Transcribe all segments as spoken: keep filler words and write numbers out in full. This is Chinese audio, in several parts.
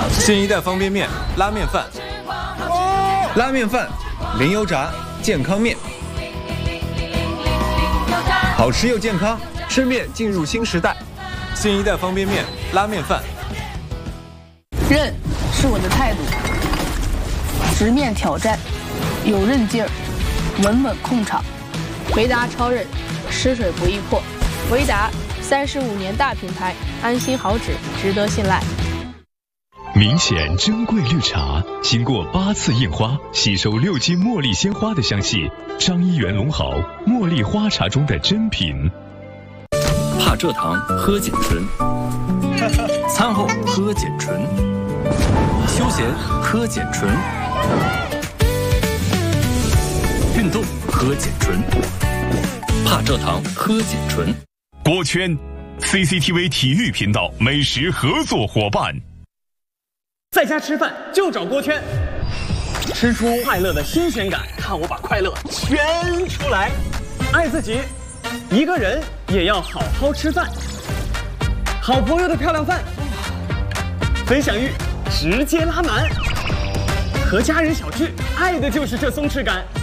新一代方便面拉面饭， 拉面饭，零油炸，健康面，好吃又健康，吃面进入新时代。 新一代方便面拉面饭。 韧是我的态度，直面挑战，有韧劲儿，稳稳控场。 维达超韧，吃水不易破。维达三十五年大品牌，安心好纸，值得信赖。 明显珍贵绿茶，经过八次印花，吸收六斤茉莉鲜花的香气。张一元龙豪茉莉花茶中的珍品。 怕蔗糖喝碱醇，餐后喝碱醇，休闲喝碱醇，运动喝碱醇，怕蔗糖喝碱醇。 锅圈 C C T V 体育频道美食合作伙伴。 在家吃饭就找锅圈，吃出快乐的新鲜感，看我把快乐圈出来。爱自己，一个人也要好好吃饭。好朋友的漂亮饭，分享欲直接拉满。和家人小聚，爱的就是这松弛感。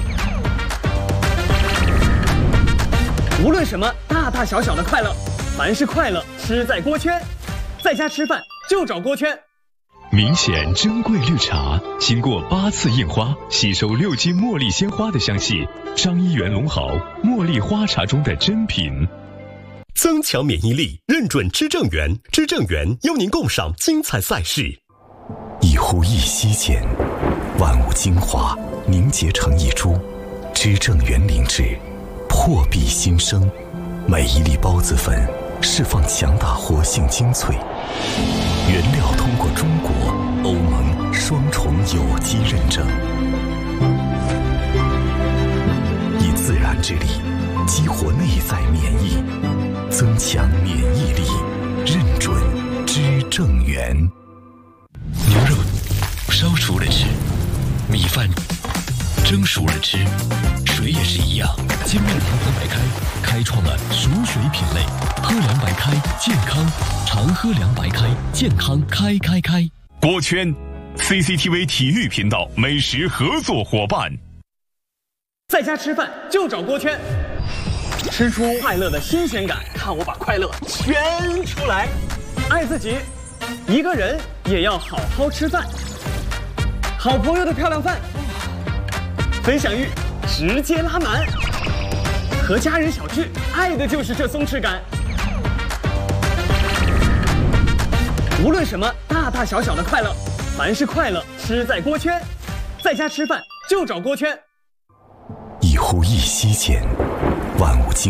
无论什么大大小小的快乐，凡是快乐吃在锅圈。在家吃饭就找锅圈。 明显珍贵绿茶，经过八次印花，吸收六斤茉莉鲜花的香气。张一元龙豪茉莉花茶中的珍品。 增强免疫力，认准知正源，知正源邀您共赏精彩赛事。 一呼一吸间，万物精华凝结成一株，知正源灵芝，破壁新生。每一粒孢子粉释放强大活性精粹，原料通过中国、欧盟双重有机认证，以自然之力激活内在免疫，增强免疫力，认准知正源。 牛肉烧熟了吃，米饭蒸熟了吃，水也是一样。精面堂和白开开创了熟水品类，喝凉白开健康，常喝凉白开健康开开开。 锅圈 C C T V 体育频道美食合作伙伴。 在家吃饭就找锅圈，吃出快乐的新鲜感，看我把快乐圈出来。爱自己，一个人也要好好吃饭。好朋友的漂亮饭，分享欲直接拉满。和家人小聚，爱的就是这松弛感。无论什么大大小小的快乐，凡是快乐吃在锅圈。在家吃饭就找锅圈。 一呼一吸间，万物精